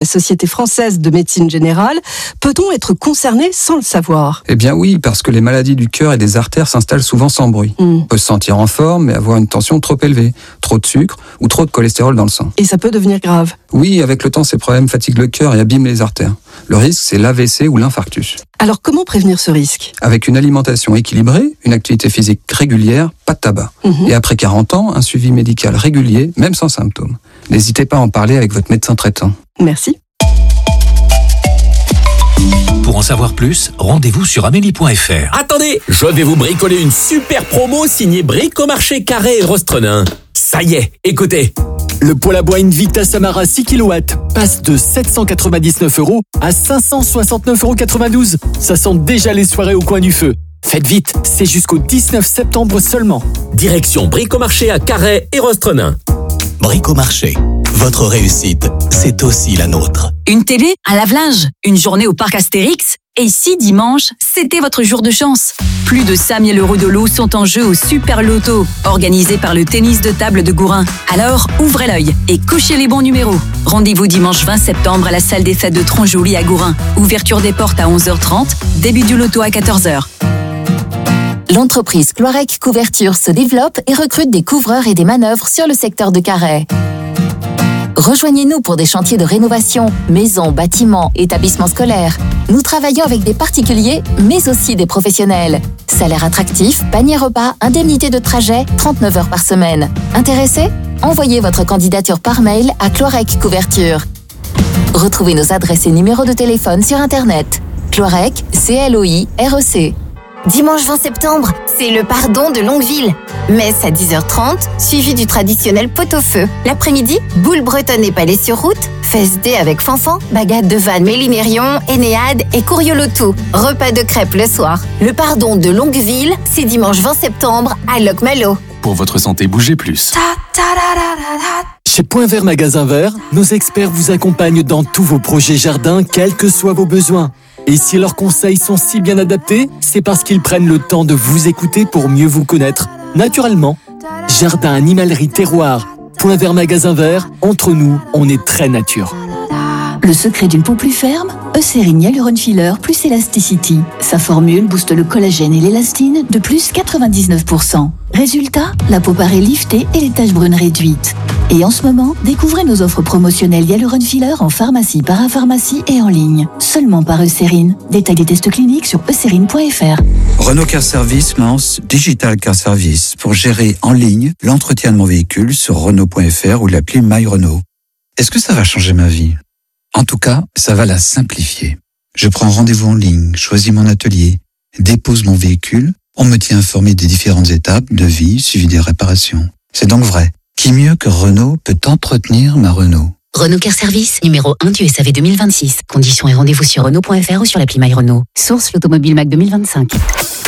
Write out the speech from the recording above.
Société française de médecine générale. Peut-on être concerné sans le savoir ? Eh bien oui, parce que les maladies du cœur et des artères s'installent souvent sans bruit. On peut se sentir en forme, mais avoir une tension trop élevée, trop de sucre ou trop de cholestérol dans le sang. Et ça peut devenir grave. Oui, avec le temps, ces problèmes fatiguent le cœur et abîment les artères. Le risque, c'est l'AVC ou l'infarctus. Alors comment prévenir ce risque ? Avec une alimentation équilibrée, une activité physique régulière, pas de tabac. Et après 40 ans, un suivi médical régulier, même sans symptômes. N'hésitez pas à en parler avec votre médecin traitant. Merci. Pour en savoir plus, rendez-vous sur amélie.fr. Attendez, je vais vous bricoler une super promo signée Bricomarché Carré et Rostrenin. Ça y est, écoutez. Le poêle à bois Invicta Samara 6 kW passe de 799 € à 569,92 €. Ça sent déjà les soirées au coin du feu. Faites vite, c'est jusqu'au 19 septembre seulement. Direction Bricomarché à Carré et Rostrenin. Bricomarché. Votre réussite, c'est aussi la nôtre. Une télé, un lave-linge, une journée au parc Astérix. Et si dimanche, c'était votre jour de chance? Plus de 5 000 € de lot sont en jeu au Super Loto, organisé par le tennis de table de Gourin. Alors, ouvrez l'œil et cochez les bons numéros. Rendez-vous dimanche 20 septembre à la salle des fêtes de Tronjoli à Gourin. Ouverture des portes à 11h30, début du loto à 14h. L'entreprise Cloirec Couverture se développe et recrute des couvreurs et des manœuvres sur le secteur de Carhaix. Rejoignez-nous pour des chantiers de rénovation, maisons, bâtiments, établissements scolaires. Nous travaillons avec des particuliers, mais aussi des professionnels. Salaire attractif, panier repas, indemnité de trajet, 39 heures par semaine. Intéressé ? Envoyez votre candidature par mail à Cloirec Couverture. Retrouvez nos adresses et numéros de téléphone sur Internet. Cloirec, CLOIREC. Dimanche 20 septembre, c'est le pardon de Longueville. Messe à 10h30, suivi du traditionnel pot-au-feu. L'après-midi, boule bretonne et palais sur route, fest day avec Fanfan, bagade de Vannes Mélimérion, Énéade et Couriolotou. Repas de crêpes le soir. Le pardon de Longueville, c'est dimanche 20 septembre à Locmalo. Pour votre santé, bougez plus. Chez Point Vert Magasin Vert, nos experts vous accompagnent dans tous vos projets jardins, quels que soient vos besoins. Et si leurs conseils sont si bien adaptés, c'est parce qu'ils prennent le temps de vous écouter pour mieux vous connaître. Naturellement, jardin, animalerie, terroir, Point Vert Magasin Vert, entre nous, on est très nature. Le secret d'une peau plus ferme, Eucérine Hyaluron Filler plus Elasticity. Sa formule booste le collagène et l'élastine de plus 99%. Résultat, la peau paraît liftée et les taches brunes réduites. Et en ce moment, découvrez nos offres promotionnelles Hyaluron Filler en pharmacie, parapharmacie et en ligne. Seulement par Eucérine. Détail des tests cliniques sur eucérine.fr. Renault Car Service lance Digital Car Service pour gérer en ligne l'entretien de mon véhicule sur Renault.fr ou l'appli My Renault. Est-ce que ça va changer ma vie ? En tout cas, ça va la simplifier. Je prends rendez-vous en ligne, choisis mon atelier, dépose mon véhicule, on me tient informé des différentes étapes de vie suivi des réparations. C'est donc vrai. Qui mieux que Renault peut entretenir ma Renault ? Renault Car Service, numéro 1 du SAV 2026. Conditions et rendez-vous sur Renault.fr ou sur l'appli My Renault. Source l'Automobile Mac 2025.